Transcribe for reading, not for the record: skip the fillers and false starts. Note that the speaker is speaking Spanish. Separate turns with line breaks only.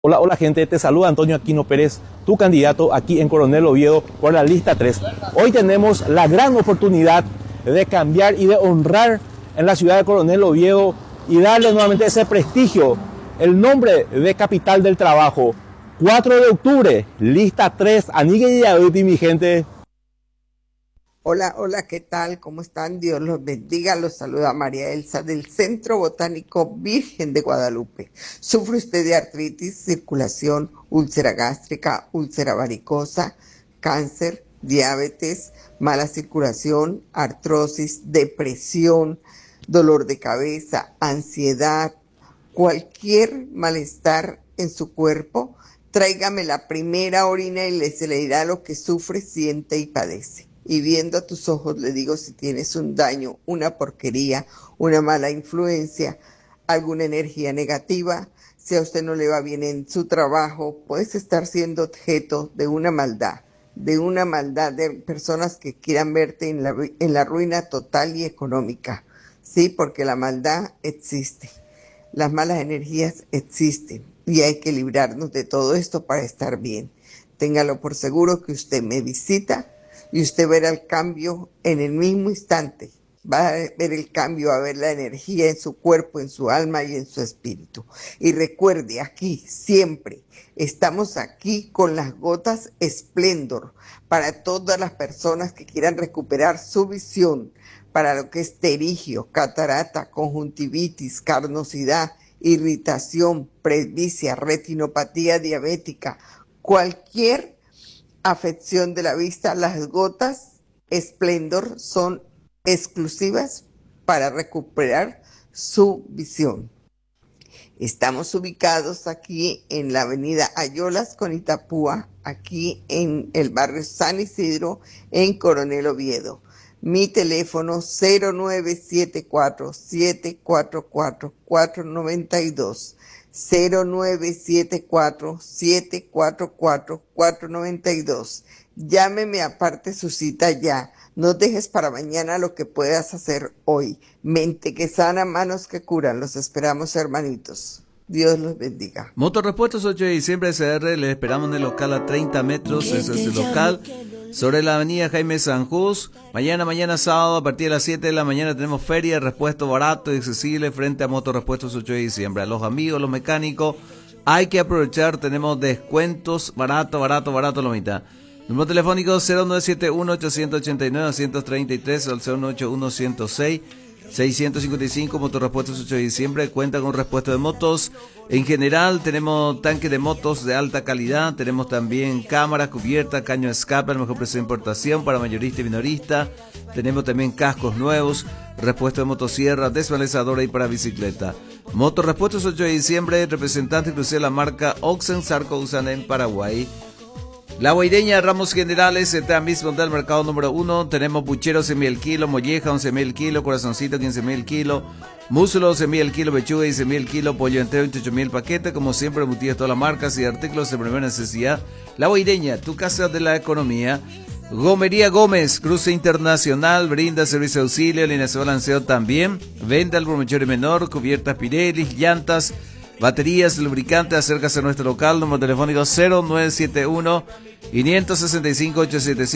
Hola, hola gente, te saluda Antonio Aquino Pérez, tu candidato aquí en Coronel Oviedo por la lista 3. Hoy tenemos la gran oportunidad de cambiar y de honrar en la ciudad de Coronel Oviedo y darle nuevamente ese prestigio, el nombre de capital del trabajo. 4 de octubre, lista 3, Anigue y Yabuti, mi gente.
Hola, hola, ¿qué tal? ¿Cómo están? Dios los bendiga. Los saluda María Elsa del Centro Botánico Virgen de Guadalupe. ¿Sufre usted de artritis, circulación, úlcera gástrica, úlcera varicosa, cáncer, diabetes, mala circulación, artrosis, depresión, dolor de cabeza, ansiedad, cualquier malestar en su cuerpo? Tráigame la primera orina y se le dirá lo que sufre, siente y padece. Y viendo a tus ojos le digo si tienes un daño, una porquería, una mala influencia, alguna energía negativa. Si a usted no le va bien en su trabajo, puedes estar siendo objeto de una maldad de personas que quieran verte en la ruina total y económica. Sí, porque la maldad existe, las malas energías existen y hay que librarnos de todo esto para estar bien. Téngalo por seguro que usted me visita y usted verá el cambio en el mismo instante. Va a ver el cambio, va a ver la energía en su cuerpo, en su alma y en su espíritu. Y recuerde, aquí siempre estamos aquí con las gotas Splendor para todas las personas que quieran recuperar su visión, para lo que es pterigio, catarata, conjuntivitis, carnosidad, irritación, presbicia, retinopatía diabética, cualquier afección de la vista. Las gotas Splendor son exclusivas para recuperar su visión. Estamos ubicados aquí en la avenida Ayolas con Itapúa, aquí en el barrio San Isidro, en Coronel Oviedo. Mi teléfono 0974-744-492. 0974-744-492. Llámeme, aparte su cita ya. No dejes para mañana lo que puedas hacer hoy. Mente que sana, manos que curan. Los esperamos, hermanitos. Dios los bendiga.
Motorrepuestos 8 de diciembre SR, les esperamos en el local a 30 metros, ese es el local, sobre la avenida Jaime Sanjús. Mañana sábado, a partir de las 7 de la mañana tenemos feria de repuesto barato y accesible frente a Motorrepuestos 8 de diciembre. A los amigos, los mecánicos, hay que aprovechar, tenemos descuentos, barato, la mitad. Número telefónico 0971-889-233 al 0981-106-655. Motorrepuestos 8 de diciembre cuenta con repuesto de motos. En general tenemos tanque de motos de alta calidad, tenemos también cámara, cubierta, caño de escape al mejor precio de importación para mayorista y minorista. Tenemos también cascos nuevos, repuesto de motosierra, desmalezadora y para bicicleta. Motorrepuestos 8 de diciembre, representante exclusivo de la marca Oxen Sarco usan en Paraguay. La Guaireña, ramos generales, está mismo del mercado número 1. Tenemos puchero 11.000 el kilo, molleja 11.000 el kilo, corazoncito 15.000 el kilo, músculo 11.000 el kilo, pechuga 16.000 el kilo, pollo entero 28.000 el paquete. Como siempre, embutidos todas las marcas y artículos de primera necesidad. La Guaireña, tu casa de la economía. Gomería Gómez, cruce internacional, brinda servicio de auxilio, alineación balanceo también. Venta al por mayor y menor, cubiertas Pirelli, llantas, baterías, lubricantes. Acércase a nuestro local, número telefónico 0971 565 875.